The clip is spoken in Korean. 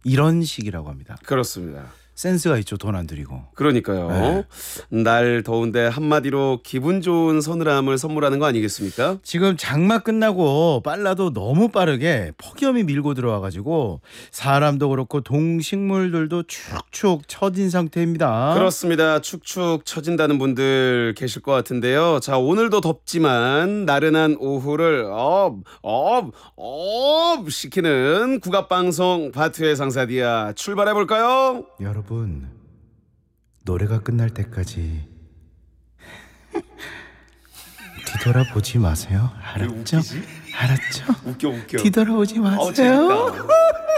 이런 식이라고 합니다. 그렇습니다. 센스가 있죠. 돈 안 들이고. 그러니까요. 네. 날 더운데 한마디로 기분 좋은 서늘함을 선물하는 거 아니겠습니까? 지금 장마 끝나고 빨라도 너무 빠르게 폭염이 밀고 들어와가지고 사람도 그렇고 동식물들도 축축 처진 상태입니다. 그렇습니다. 축축 처진다는 분들 계실 것 같은데요. 자, 오늘도 덥지만 나른한 오후를 업 시키는 국악방송 바투의 상사디아 출발해볼까요? 여러분, 노래가 끝날 때까지 뒤돌아보지 마세요. 알았죠? 웃기지? 알았죠? 웃겨. 뒤돌아보지 마세요. 재밌다.